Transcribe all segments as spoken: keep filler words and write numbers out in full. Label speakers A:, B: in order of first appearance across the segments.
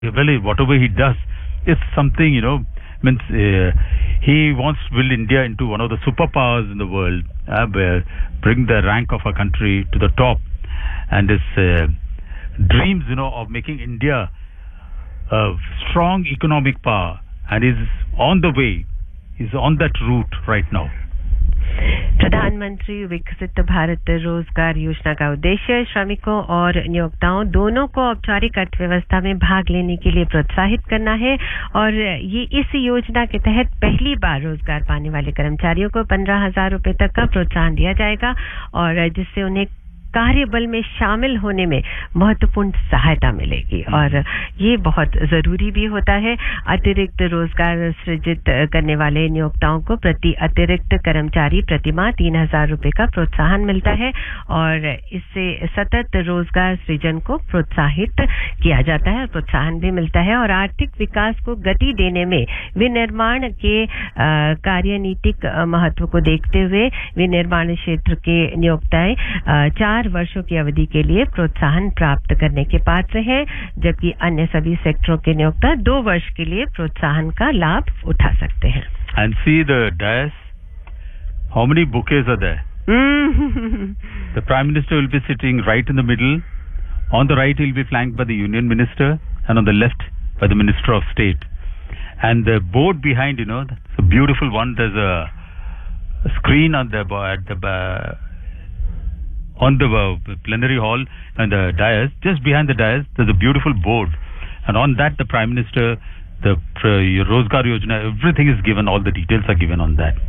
A: Really, whatever he does is something, you know, means uh, he wants to build India into one of the superpowers in the world, uh, bring the rank of our country to the top, and his uh, dreams, you know, of making India a strong economic power, and is on the way, is on that route right now.
B: प्रधानमंत्री विकसित भारत रोजगार योजना का उद्देश्य श्रमिकों और नियोक्ताओं दोनों को औपचारिक अर्थव्यवस्था में भाग लेने के लिए प्रोत्साहित करना है और ये इस योजना के तहत पहली बार रोजगार पाने वाले कर्मचारियों को पंद्रह हजार रुपए तक का प्रोत्साहन दिया जाएगा और जिससे उन्हें कार्यबल में शामिल होने में महत्वपूर्ण सहायता मिलेगी और ये बहुत जरूरी भी होता है। अतिरिक्त रोजगार सृजित करने वाले नियोक्ताओं को प्रति अतिरिक्त कर्मचारी प्रतिमाह तीन हजार रुपए का प्रोत्साहन मिलता है और इससे सतत रोजगार सृजन को प्रोत्साहित किया जाता है, प्रोत्साहन भी मिलता है और आर्थिक विकास को गति देने में विनिर्माण के कार्यनीतिक महत्व को देखते हुए विनिर्माण क्षेत्र के नियोक्ताएं चार वर्षों की अवधि के लिए प्रोत्साहन प्राप्त करने के पात्र हैं, जबकि अन्य सभी सेक्टरों के नियोक्ता दो वर्ष के लिए प्रोत्साहन का लाभ उठा सकते हैं।
A: And see the dais, how many bouquets are there? The Prime Minister will be sitting right in the middle. On the right, he will be flanked by the Union Minister, and on the left, by the Minister of State. And the board behind, you know, it's a beautiful one. There's a, a screen on the at the. Uh, on the uh, plenary hall and the dais, just behind the dais, there's a beautiful board. And on that, the Prime Minister, the uh, Rozgar Yojana, everything is given, all the details are given on that.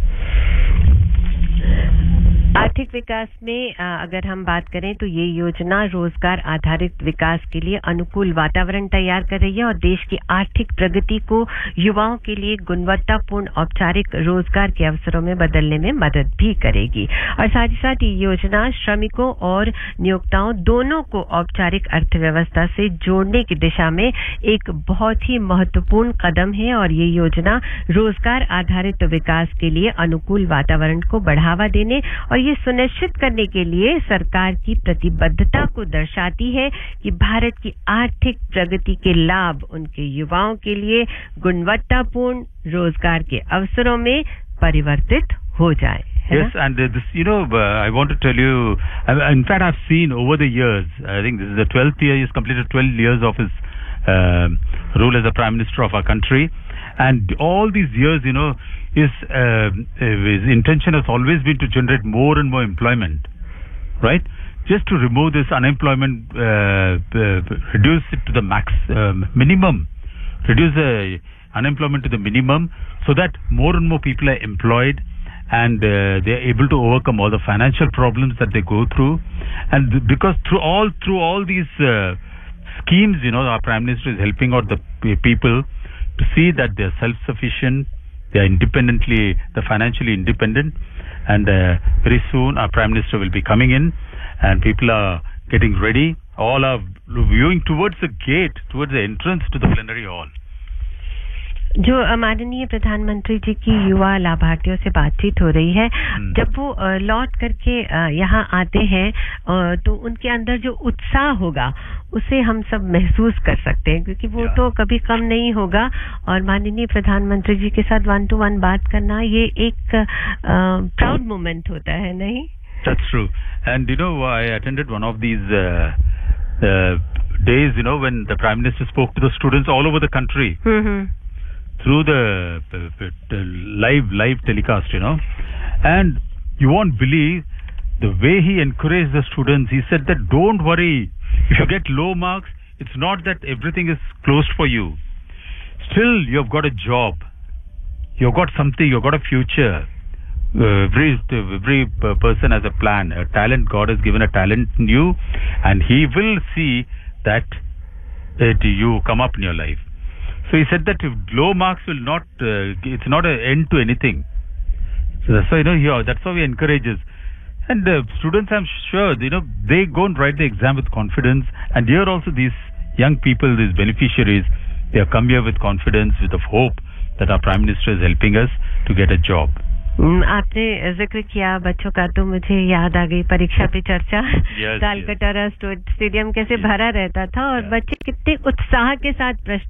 B: आर्थिक विकास में अगर हम बात करें तो ये योजना रोजगार आधारित विकास के लिए अनुकूल वातावरण तैयार कर रही है और देश की आर्थिक प्रगति को युवाओं के लिए गुणवत्तापूर्ण औपचारिक रोजगार के अवसरों में बदलने में मदद भी करेगी और साथ ही साथ ये योजना श्रमिकों और नियोक्ताओं दोनों को औपचारिक अर्थव्यवस्था से जोड़ने की दिशा में एक बहुत ही महत्वपूर्ण कदम है और ये योजना रोजगार आधारित विकास के लिए अनुकूल वातावरण को बढ़ावा देने और ये सुनिश्चित करने के लिए सरकार की प्रतिबद्धता को दर्शाती है कि भारत की आर्थिक प्रगति के लाभ उनके युवाओं के लिए गुणवत्तापूर्ण रोजगार के अवसरों में परिवर्तित हो जाए।
A: Yes, and uh, this, you know, uh, I want to tell you, uh, in fact, I've seen over the years, I think this is the twelfth year, he's completed twelve years of his uh, rule as the Prime Minister of our country. And all these years, you know, his, uh, his intention has always been to generate more and more employment, right? Just to remove this unemployment, uh, uh, reduce it to the max, uh, minimum, reduce the unemployment to the minimum so that more and more people are employed and uh, they are able to overcome all the financial problems that they go through. And th- because through all, through all these uh, schemes, you know, our Prime Minister is helping out the p- people to see that they are self-sufficient, they are independently, they're financially independent, and uh, very soon our Prime Minister will be coming in, and people are getting ready. All are viewing towards the gate, towards the entrance to the plenary hall.
B: जो माननीय प्रधानमंत्री जी की युवा लाभार्थियों से बातचीत हो रही है, जब वो लौट करके यहाँ आते हैं तो उनके अंदर जो उत्साह होगा उसे हम सब महसूस कर सकते हैं क्योंकि वो तो कभी कम नहीं होगा और माननीय प्रधानमंत्री जी के साथ वन टू वन बात करना ये एक प्राउड मोमेंट होता है, नहीं?
A: That's true. And you know, I attended one of these uh, uh, days, you know, when the Prime Minister spoke to the students all over the country. Mm-hmm. Through the, the, the live live telecast, you know, and you won't believe the way he encouraged the students. He said that don't worry, if you get low marks, it's not that everything is closed for you. Still, you've got a job, you've got something, you've got a future. Uh, every every person has a plan, a talent. God has given a talent in you, and He will see that that you come up in your life. So he said that if low marks will not, uh, it's not an end to anything. So that's why, you know, he, that's how he encourages. And uh, students, I'm sure, you know, they go and write the exam with confidence. And here also these young people, these beneficiaries, they have come here with confidence, with the hope that our Prime Minister is helping us to get a job.
B: आपने जिक्र किया बच्चों का, तो मुझे याद आ गई परीक्षा पे चर्चा।
A: yes,
B: कालकटारा
A: yes.
B: स्टेडियम कैसे yes. भरा रहता था और yes. बच्चे कितने उत्साह के साथ प्रश्न